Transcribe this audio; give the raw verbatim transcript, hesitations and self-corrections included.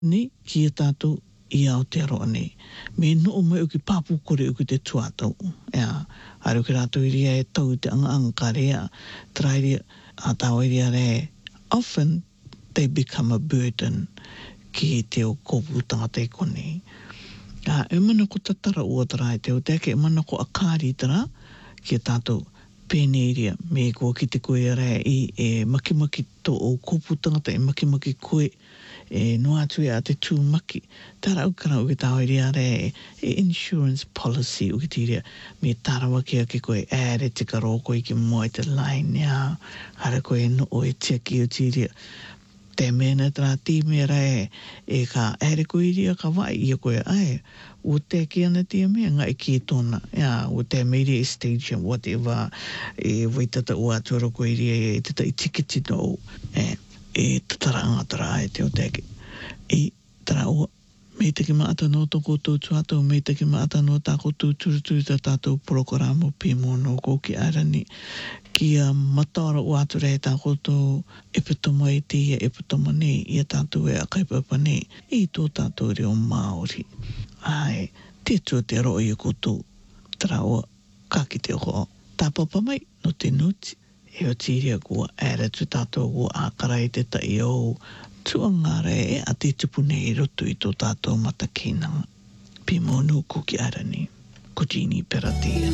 ni ki e tātou i au te aroa nei. Me no o mai o ki papu kore o ki te tuatau. Ea, haru ki rātou i ria e tau te anga anga ka rea. Trai ria, a tau i ria re. Often, they become a burden ki te o kopu tangata i konei. A, e mana ko tatara ua tara e te o teke, e mana ko a kāri tara ki a tātou pēnei ria. Me ko ki te koe rea i e makimaki to o kopu tangata, e makimaki koe e no atu e a te tūmaki. Tara ukara uki tāo i ria re e insurance policy uki ti ria. Me tarawa kia ke koe ere te karo koe ki moe te line nia. Hara koe no o e tia ki o ti ria. Te mena tara ti me re e ka ere koe i ria ka vai i a koe ai. O te ki ana tia mea nga e ki tona. Ia, o te media stage and whatever. E waitata o atua koe i ria e tata i tikiti no. E, e tatara anga tara e te o teke. E tara o me te ki maata no toko tō tuatou, me te ki maata no tāko tū turuturu ta tātou programo pimo no ko ki arani. Ki a matara o atu rei tāko tō epitoma i te ia epitoma nei, ia tātou e a kaipapa nei, i tō tātou reo Māori. Ai, te tua te aro i a koto, tara o ka ki te ho, tāpapa mai no te nuti. E o tiria kua ere tu tātou kua ākara i te tai o tuangare e a te tupu nei roto i tō tātou matakinanga. Pimo no ko ki arani, ko Jeannie Peratia.